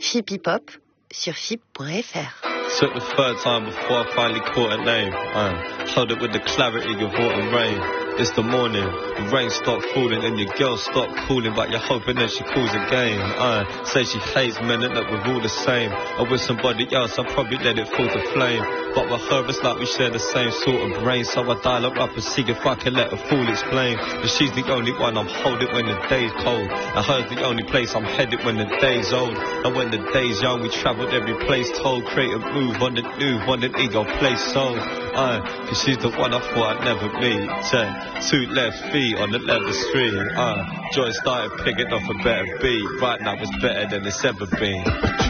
FIP Hip Hop sur FIP.fr. Took the third time before I finally caught a name. Held it with the clarity of autumn rain. It's the morning, the rain stopped falling and your girl stopped calling, but you're hoping that she calls again. Say she hates men and that we're all the same. And with somebody else I'll probably let it fall to flame, but with her it's like we share the same sort of brain. So I dial her up and see if I can let her fool explain. But she's the only one I'm holding when the day's cold, and her's the only place I'm headed when the day's old. And when the day's young we travelled every place told, create a move on the new, on an ego place sold. Cause she's the one I thought I'd never meet. 2 left feet on the leather street. Joy started picking off a better beat. Right now it's better than it's ever been.